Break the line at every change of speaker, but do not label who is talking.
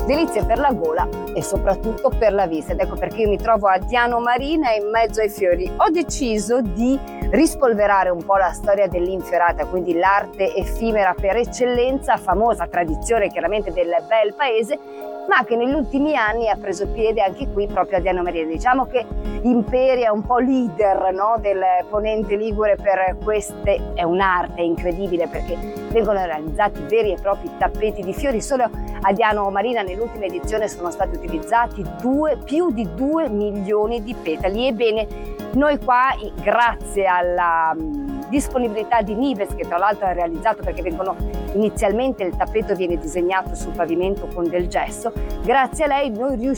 delizie per la gola e soprattutto per la vista. Ed ecco perché io mi trovo a Diano Marina in mezzo ai fiori. Ho deciso di rispolverare un po' la storia dell'infiorata, quindi l'arte effimera per eccellenza, famosa tradizione chiaramente del bel paese, ma che negli ultimi anni ha preso piede anche qui proprio a Diano Marina. Diciamo che Imperia è un po' leader, no, del ponente ligure per queste, è un'arte incredibile perché vengono realizzati veri e propri tappeti di fiori. Solo a Diano Marina nell'ultima edizione sono stati utilizzati più di 2 milioni di petali. Ebbene, noi qua, grazie alla disponibilità di Nives, che tra l'altro ha realizzato, perché inizialmente il tappeto viene disegnato sul pavimento con del gesso, grazie a lei noi